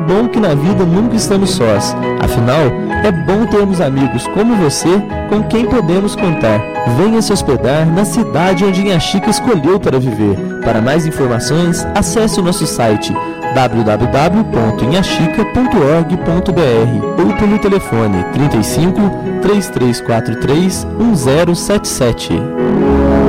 bom que na vida nunca estamos sós. Afinal, é bom termos amigos como você, com quem podemos contar. Venha se hospedar na cidade onde Inhaxica escolheu para viver. Para mais informações, acesse o nosso site www.inhaxica.org.br ou pelo telefone 35 3343 1077.